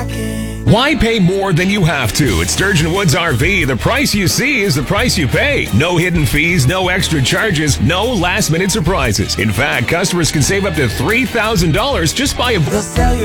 rocking. Why pay more than you have to? At Sturgeon Woods RV, the price you see is the price you pay. No hidden fees, no extra charges, no last-minute surprises. In fact, customers can save up to $3,000 just by a... They'll sell your